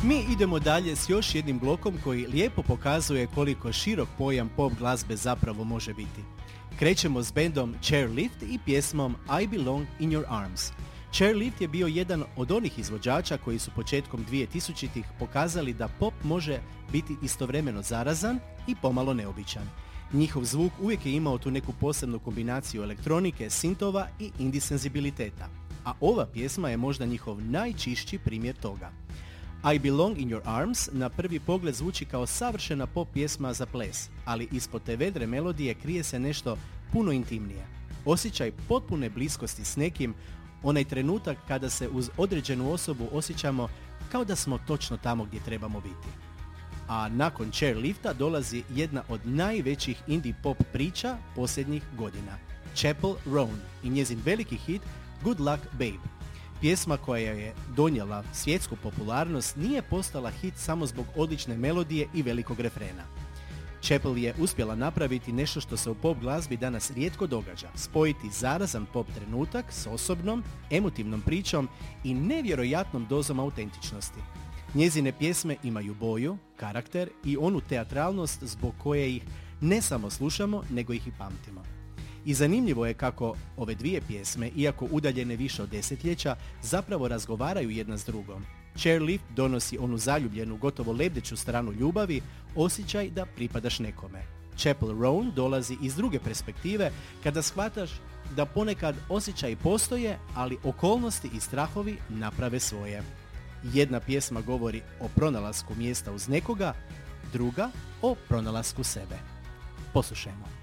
Mi idemo dalje s još jednim blokom koji lijepo pokazuje koliko širok pojam pop glazbe zapravo može biti. Krećemo s bendom Chairlift i pjesmom I Belong in Your Arms. Chairlift je bio jedan od onih izvođača koji su početkom 2000-ih pokazali da pop može biti istovremeno zarazan i pomalo neobičan. Njihov zvuk uvijek je imao tu neku posebnu kombinaciju elektronike, sintova i indie senzibiliteta. A ova pjesma je možda njihov najčišći primjer toga. I Belong in Your Arms na prvi pogled zvuči kao savršena pop pjesma za ples, ali ispod te vedre melodije krije se nešto puno intimnije. Osjećaj potpune bliskosti s nekim, onaj trenutak kada se uz određenu osobu osjećamo kao da smo točno tamo gdje trebamo biti. A nakon Chairlifta dolazi jedna od najvećih indie pop priča posljednjih godina. Chappell Roan i njezin veliki hit Good Luck Babe. Pjesma koja je donijela svjetsku popularnost nije postala hit samo zbog odlične melodije i velikog refrena. Chappell je uspjela napraviti nešto što se u pop glazbi danas rijetko događa, spojiti zarazan pop trenutak s osobnom, emotivnom pričom i nevjerojatnom dozom autentičnosti. Njezine pjesme imaju boju, karakter i onu teatralnost zbog koje ih ne samo slušamo, nego ih i pamtimo. I zanimljivo je kako ove dvije pjesme, iako udaljene više od desetljeća, zapravo razgovaraju jedna s drugom. Chairlift donosi onu zaljubljenu, gotovo lebdeću stranu ljubavi, osjećaj da pripadaš nekome. Chappell Roan dolazi iz druge perspektive kada shvataš da ponekad osjećaji postoje, ali okolnosti i strahovi naprave svoje. Jedna pjesma govori o pronalasku mjesta uz nekoga, druga o pronalasku sebe. Poslušajmo.